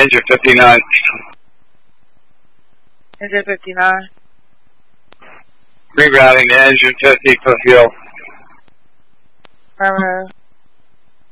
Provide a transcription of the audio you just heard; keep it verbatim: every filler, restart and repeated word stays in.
Engine fifty-nine. Engine fifty-nine. Rerouting to engine fifty for fuel. Affirmative.